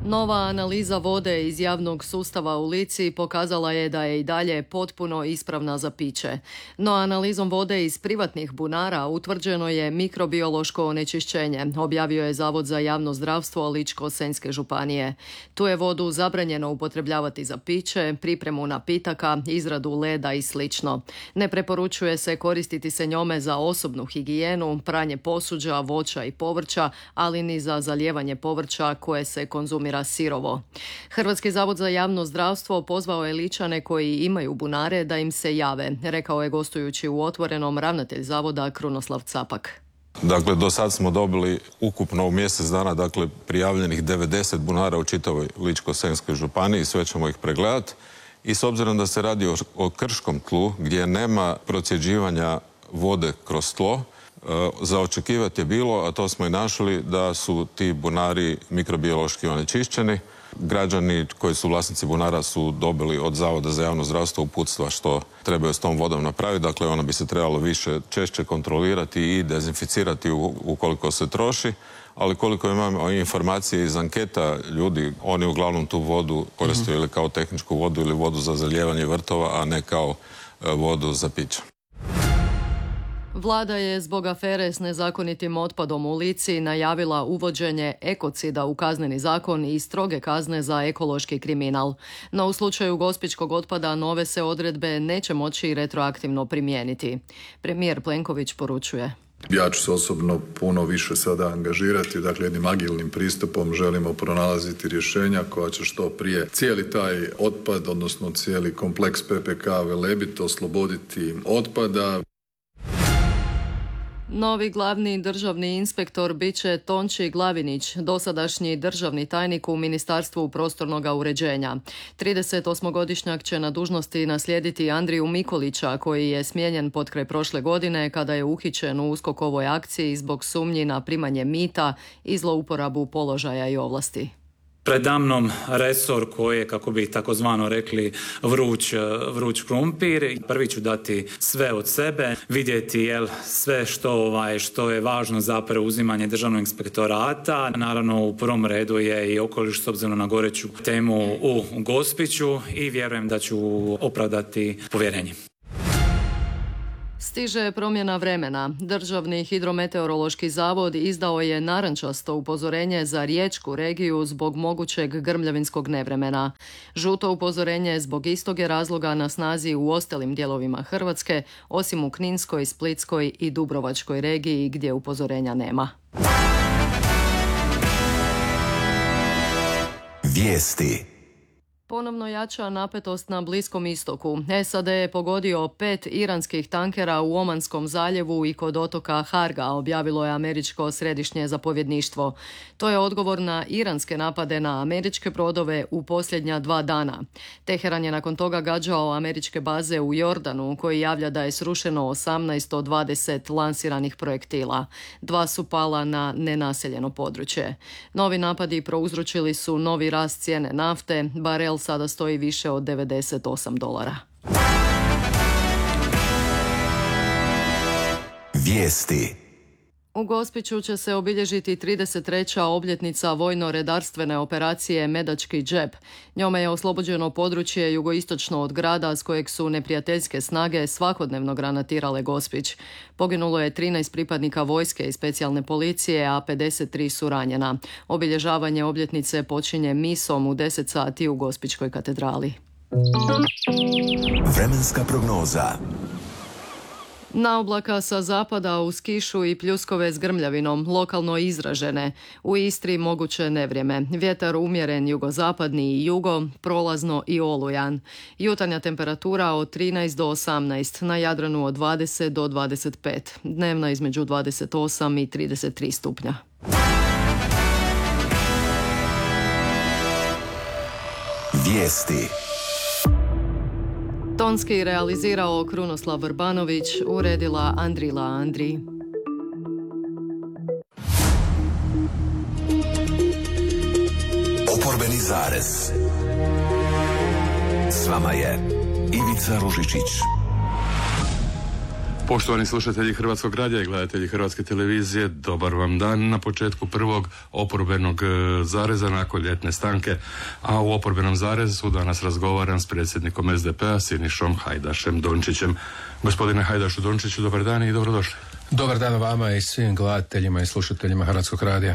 Nova analiza vode iz javnog sustava u Lici pokazala je da je i dalje potpuno ispravna za piće. No analizom vode iz privatnih bunara utvrđeno je mikrobiološko onečišćenje, objavio je Zavod za javno zdravstvo Ličko-senjske županije. Tu je vodu zabranjeno upotrebljavati za piće, pripremu napitaka, izradu leda i sl. Ne preporučuje se koristiti se njome za osobnu higijenu, pranje posuđa, voća i povrća, ali ni za zalijevanje povrća koje se konzumira sirovo. Hrvatski zavod za javno zdravstvo pozvao je Ličane koji imaju bunare da im se jave, rekao je gostujući u Otvorenom ravnatelj zavoda Krunoslav Capak. Dakle, do sad smo dobili ukupno u mjesec dana prijavljenih 90 bunara u čitavoj Ličko-senjskoj županiji, sve ćemo ih pregledati. I s obzirom da se radi o krškom tlu gdje nema procjeđivanja vode kroz tlo, za očekivati je bilo, a to smo i našli, da su ti bunari mikrobiološki onečišćeni. Građani koji su vlasnici bunara su dobili od Zavoda za javno zdravstvo uputstva što trebaju s tom vodom napraviti. Dakle, ona bi se trebalo češće kontrolirati i dezinficirati ukoliko se troši. Ali koliko imamo informacije iz anketa ljudi, oni uglavnom tu vodu koriste ili kao tehničku vodu ili vodu za zalijevanje vrtova, a ne kao vodu za piće. Vlada je zbog afere s nezakonitim otpadom u Lici najavila uvođenje ekocida u kazneni zakon i stroge kazne za ekološki kriminal. No u slučaju gospićkog otpada nove se odredbe neće moći retroaktivno primijeniti. Premijer Plenković poručuje: Ja ću se osobno puno više sada angažirati, jednim agilnim pristupom želimo pronalaziti rješenja koja će što prije cijeli taj otpad, odnosno cijeli kompleks PPK Velebit osloboditi otpada. Novi glavni državni inspektor bit će Tonči Glavinić, dosadašnji državni tajnik u Ministarstvu prostornog uređenja. 38-godišnjak će na dužnosti naslijediti Andriju Mikulića, koji je smijenjen potkraj prošle godine kada je uhićen u USKOK-ovoj akciji zbog sumnji na primanje mita i zlouporabu položaja i ovlasti. Predamnom resor koji je, kako bi takozvano rekli, vruć krumpir. Prvi ću dati sve od sebe, vidjeti sve što je važno za preuzimanje državnog inspektorata. Naravno, u prvom redu je i okoliš s obzirom na goreću temu u Gospiću i vjerujem da ću opravdati povjerenje. Stiže promjena vremena. Državni hidrometeorološki zavod izdao je narančasto upozorenje za riječku regiju zbog mogućeg grmljavinskog nevremena. Žuto upozorenje zbog istog je razloga na snazi u ostalim dijelovima Hrvatske, osim u Kninskoj, Splitskoj i Dubrovačkoj regiji gdje upozorenja nema. Vijesti. Ponovno jača napetost na Bliskom istoku. SAD je pogodio 5 iranskih tankera u Omanskom zaljevu i kod otoka Harga, objavilo je američko središnje zapovjedništvo. To je odgovor na iranske napade na američke brodove u posljednja 2 dana. Teheran je nakon toga gađao američke baze u Jordanu, koji javlja da je srušeno 18 od 20 lansiranih projektila. 2 su pala na nenaseljeno područje. Novi napadi prouzročili su novi rast cijene nafte, barel sada stoji više od $98. Vijesti. U Gospiću će se obilježiti 33. obljetnica vojno-redarstvene operacije Medački džep. Njome je oslobođeno područje jugoistočno od grada s kojeg su neprijateljske snage svakodnevno granatirale Gospić. Poginulo je 13 pripadnika vojske i specijalne policije, a 53 su ranjena. Obilježavanje obljetnice počinje misom u 10 sati u Gospićkoj katedrali. Vremenska prognoza. Naoblaka sa zapada uz kišu i pljuskove s grmljavinom, lokalno izražene. U Istri moguće nevrijeme. Vjetar umjeren jugozapadni i jugo, prolazno i olujan. Jutarnja temperatura od 13 do 18, na Jadranu od 20 do 25. Dnevna između 28 i 33 stupnja. Vijesti. Tonski realizirao Krunoslav Vrbanović, uredila Andrila Andri. Oporbeni zarez. S vama je Ivica Ružičić. Poštovani slušatelji Hrvatskog radija i gledatelji Hrvatske televizije, dobar vam dan na početku prvog oporbenog zareza nakon ljetne stanke, a u oporbenom zarezu danas razgovaram s predsjednikom SDP-a Sinišom Hajdašem Dončićem. Gospodine Hajdašu Dončiću, dobar dan i dobrodošli. Dobar dan vama i svim gledateljima i slušateljima Hrvatskog radija.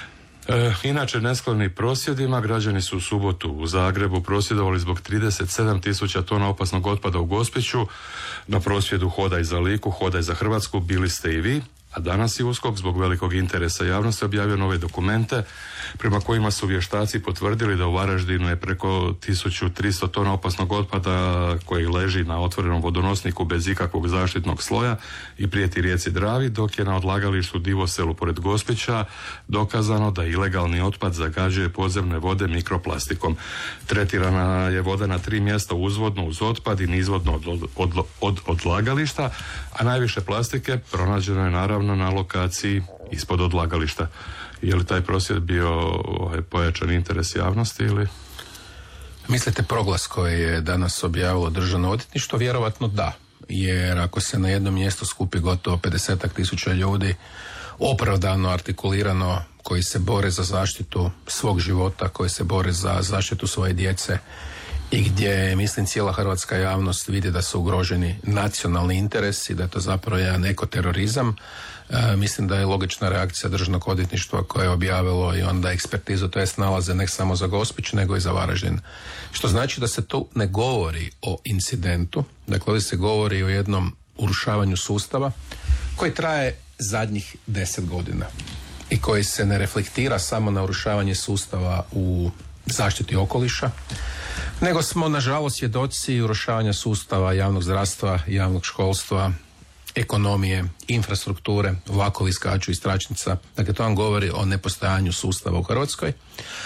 Inače, neskloni prosvjedima, građani su u subotu u Zagrebu prosvjedovali zbog 37.000 tona opasnog otpada u Gospiću. Na prosvjedu Hodaj za Liku, Hodaj za Hrvatsku bili ste i vi, a danas je USKOK zbog velikog interesa javnosti objavio nove dokumente prema kojima su vještaci potvrdili da u Varaždinu je preko 1300 tona opasnog otpada koji leži na otvorenom vodonosniku bez ikakvog zaštitnog sloja i prijeti rijeci Dravi, dok je na odlagalištu Divoselu pored Gospića dokazano da ilegalni otpad zagađuje podzemne vode mikroplastikom. Tretirana je voda na 3 mjesta uzvodno uz otpad i nizvodno od odlagališta, a najviše plastike pronađeno je naravno na lokaciji ispod odlagališta. Je li taj prosvjed bio pojačan interes javnosti ili? Mislite proglas koji je danas objavilo Državno odvjetništvo? Vjerovatno da. Jer ako se na jednom mjestu skupi gotovo 50.000 ljudi, opravdano, artikulirano, koji se bore za zaštitu svog života, koji se bore za zaštitu svoje djece i gdje, mislim, cijela hrvatska javnost vidi da su ugroženi nacionalni interesi, da je to zapravo jedan ekoterorizam, mislim da je logična reakcija Državnog odvjetništva koje je objavilo i onda ekspertizu, to jest nalaze ne samo za Gospić nego i za Varaždin. Što znači da se tu ne govori o incidentu, dakle ovdje se govori o jednom urušavanju sustava koji traje zadnjih 10 godina i koji se ne reflektira samo na urušavanje sustava u zaštiti okoliša, nego smo nažalost svjedoci urušavanja sustava javnog zdravstva, javnog školstva, ekonomije, infrastrukture, vlakovi skaču iz tračnica. Dakle, to vam govori o nepostojanju sustava u Hrvatskoj.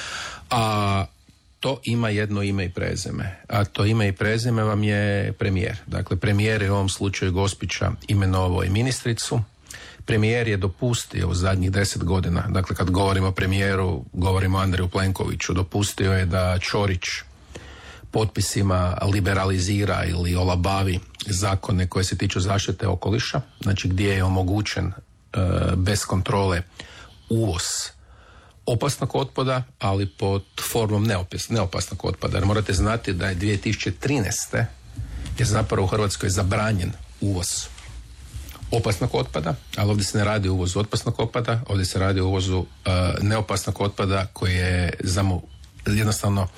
A to ima jedno ime i prezime. A to ime i prezime vam je premijer. Dakle, premijer je u ovom slučaju Gospića imenovao i ministricu. Premijer je dopustio u zadnjih 10 godina, dakle kad govorimo o premijeru, govorimo o Andreju Plenkoviću, dopustio je da Ćorić potpisima liberalizira ili olabavi zakone koje se tiču zaštite okoliša, znači gdje je omogućen bez kontrole uvoz opasnog otpada, ali pod formom neopasnog otpada. Jer morate znati da je 2013. je zapravo u Hrvatskoj zabranjen uvoz opasnog otpada, ali ovdje se ne radi o uvozu opasnog otpada, ovdje se radi o uvozu neopasnog otpada koji je jednostavno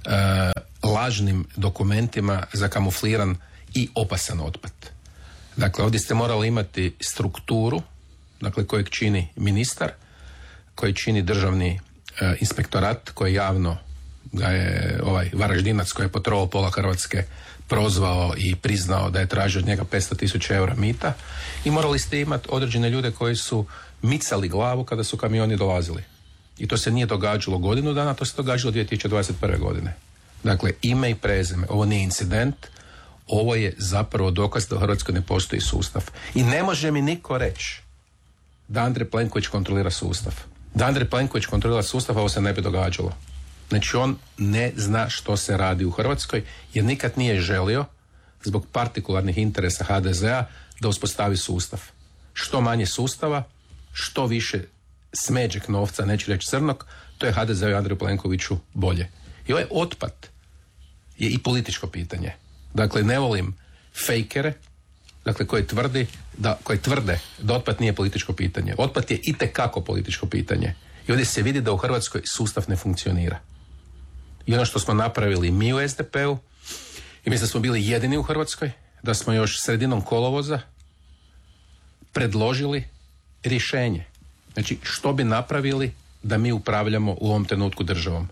lažnim dokumentima zakamufliran i opasan otpad. Dakle, ovdje ste morali imati strukturu, dakle, kojeg čini ministar, koji čini državni inspektorat, koji javno ga je Varaždinac koji je potrovao pola Hrvatske prozvao i priznao da je tražio od njega 500.000 eura mita, i morali ste imati određene ljude koji su micali glavu kada su kamioni dolazili. I to se nije događalo godinu dana, to se događalo 2021. godine. Dakle, ime i prezime. Ovo nije incident, ovo je zapravo dokaz da u Hrvatskoj ne postoji sustav. I ne može mi niko reći da Andrej Plenković kontrolira sustav. Da Andrej Plenković kontrolira sustav, ovo se ne bi događalo. Znači, on ne zna što se radi u Hrvatskoj, jer nikad nije želio, zbog partikularnih interesa HDZ-a, da uspostavi sustav. Što manje sustava, što više smeđeg novca, neću reći crnog, to je HDZ-u i Andreju Plenkoviću bolje. I ovaj otpad je i političko pitanje. Dakle, ne volim fejkere, dakle, koji tvrde da otpad nije političko pitanje. Otpad je itekako političko pitanje. I ovdje se vidi da u Hrvatskoj sustav ne funkcionira. I ono što smo napravili mi u SDP-u, i mislim da smo bili jedini u Hrvatskoj, da smo još sredinom kolovoza predložili rješenje. Znači, što bi napravili da mi upravljamo u ovom trenutku državom.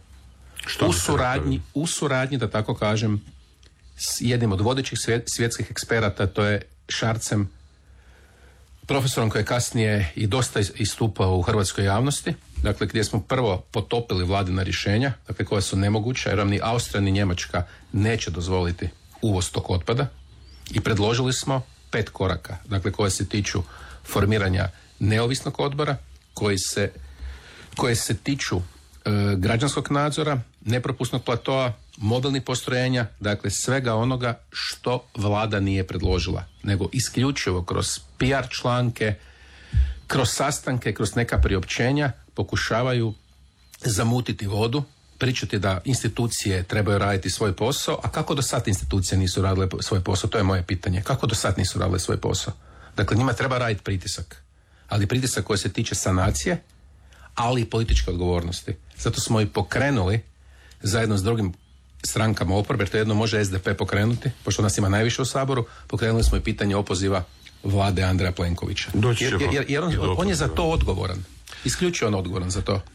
U suradnji, da tako kažem, s jednim od vodećih svjetskih eksperata, to je Šarcem, profesorom koji je kasnije i dosta istupao u hrvatskoj javnosti, dakle gdje smo prvo potopili vladina rješenja, dakle koja su nemoguća, jer vam ni Austrija ni Njemačka neće dozvoliti uvoz tog otpada, i predložili smo 5 koraka, dakle koje se tiču formiranja neovisnog odbora, koji se tiču građanskog nadzora, nepropusnog platoa mobilnih postrojenja, dakle svega onoga što vlada nije predložila, nego isključivo kroz PR članke, kroz sastanke, kroz neka priopćenja pokušavaju zamutiti vodu, pričati da institucije trebaju raditi svoj posao, a kako do sad institucije nisu radile svoj posao, to je moje pitanje. Kako do sad nisu radile svoj posao? Dakle, njima treba raditi pritisak, ali pritisak koji se tiče sanacije, ali i političke odgovornosti. Zato smo i pokrenuli zajedno s drugim strankama oporbe, jer to jedno može SDP pokrenuti, pošto nas ima najviše u Saboru, pokrenuli smo i pitanje opoziva vlade Andreja Plenkovića. Jer on je za to odgovoran. Isključivo on odgovoran za to.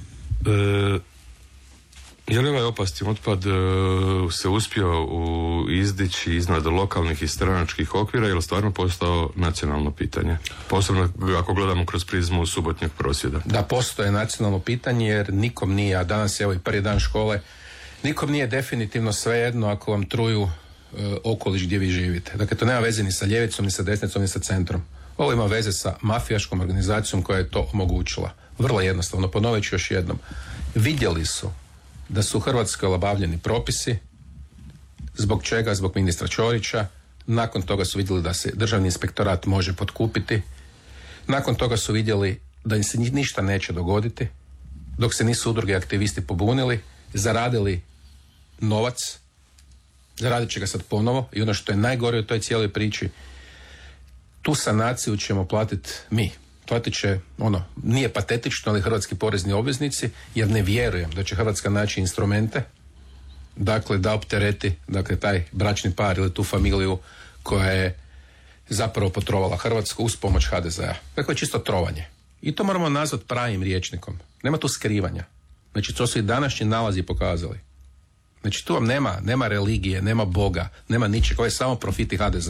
Je li ovaj opasni otpad se uspio izdići iznad lokalnih i stranačkih okvira ili stvarno postao nacionalno pitanje? Posebno ako gledamo kroz prizmu subotnjeg prosvjeda. Da, postoje nacionalno pitanje jer nikom nije, a danas je ovaj prvi dan škole, nikom nije definitivno svejedno ako vam truju okoliš gdje vi živite. Dakle, to nema veze ni sa ljevicom, ni sa desnicom, ni sa centrom. Ovo ima veze sa mafijaškom organizacijom koja je to omogućila. Vrlo jednostavno, ponovit ću još jednom. Vidjeli su da su u Hrvatskoj olabavljeni propisi, zbog čega? Zbog ministra Ćorića. Nakon toga su vidjeli da se državni inspektorat može potkupiti. Nakon toga su vidjeli da im se ništa neće dogoditi, dok se nisu udruge aktivisti pobunili, zaradili novac, zaradit će ga sad ponovo i ono što je najgore u toj cijeloj priči, tu sanaciju ćemo platiti mi. Platit će, nije patetično, ali hrvatski porezni obveznici, jer ne vjerujem da će Hrvatska naći instrumente, dakle, da optereti, dakle, taj bračni par ili tu familiju koja je zapravo potrovala Hrvatsku uz pomoć HDZ-a. Dakle, čisto trovanje. I to moramo nazvati pravim rječnikom. Nema tu skrivanja. Znači, to su i današnji nalazi pokazali. Znači, tu vam nema religije, nema Boga, nema ničeg, ovo je samo profiti HDZ.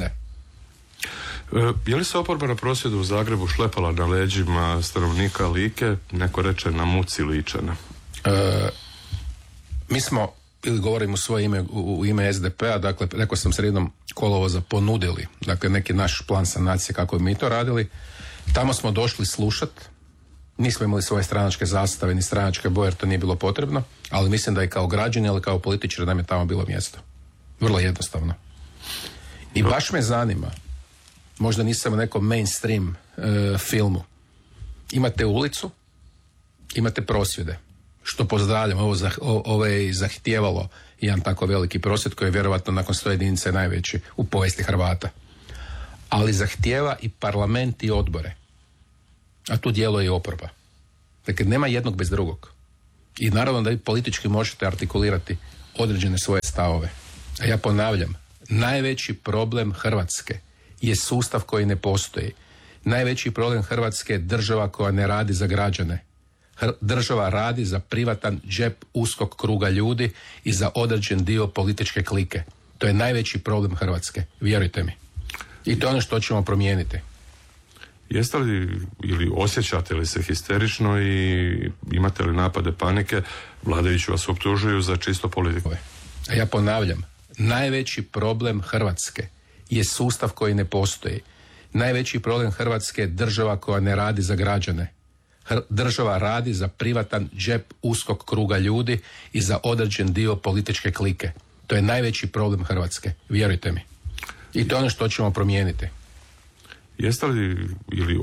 Je li se oporba na prosvjedu u Zagrebu šlepala na leđima stanovnika Like, neko reče na muci Ličana? Mi smo, ili govorim u svoje ime, u ime SDP-a, dakle, rekao sam sredinom kolovoza, ponudili, dakle, neki naš plan sanacije kako bi mi to radili. Tamo smo došli slušat, nismo imali svoje stranačke zastave ni stranačke boje jer to nije bilo potrebno, ali mislim da i kao građani, ali kao političari nam je tamo bilo mjesto. Vrlo jednostavno. I baš me zanima, možda nisam u nekom mainstream filmu, imate ulicu, imate prosvjede, što pozdravljam, ovo je zahtijevalo jedan tako veliki prosvjed koji je vjerovatno nakon 100 jedinica najveći u povijesti Hrvata. Ali zahtijeva i parlament i odbore. A tu djeluje i oporba. Dakle, nema jednog bez drugog. I naravno da vi politički možete artikulirati određene svoje stavove. A ja ponavljam, najveći problem Hrvatske je sustav koji ne postoji. Najveći problem Hrvatske je država koja ne radi za građane. Država radi za privatan džep uskog kruga ljudi i za određen dio političke klike. To je najveći problem Hrvatske, vjerujte mi. I to je ono što ćemo promijeniti. Jeste li ili osjećate li se histerično i imate li napade panike? Vladajući vas optužuju za čisto politiku. A ja ponavljam, najveći problem Hrvatske je sustav koji ne postoji. Najveći problem Hrvatske je država koja ne radi za građane. Država radi za privatan džep uskog kruga ljudi i za određen dio političke klike. To je najveći problem Hrvatske, vjerujte mi. I to je ono što ćemo promijeniti. Jeste li ili